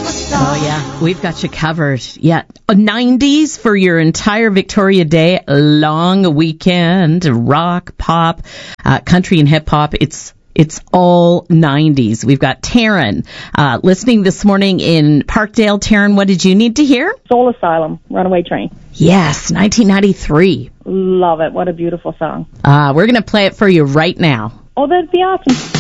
Oh, yeah. We've got you covered. Yeah. 90s for your entire Victoria Day long weekend. Rock, pop, country, and hip-hop. It's all 90s. We've got Taryn listening this morning in Parkdale. Taryn, what did you need to hear? Soul Asylum, Runaway Train. Yes, 1993. Love it. What a beautiful song. We're going to play it for you right now. Oh, that'd be awesome.